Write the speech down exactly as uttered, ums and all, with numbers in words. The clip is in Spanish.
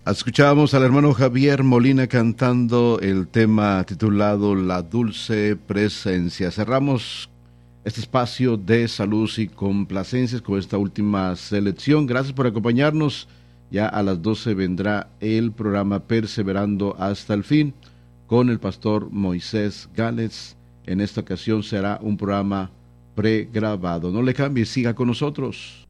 Escuchábamos al hermano Javier Molina cantando el tema titulado La Dulce Presencia. Cerramos este espacio de salud y complacencias con esta última selección. Gracias por acompañarnos. Ya a las doce vendrá el programa Perseverando hasta el fin con el pastor Moisés Gález. En esta ocasión será un programa pregrabado. No le cambie, siga con nosotros.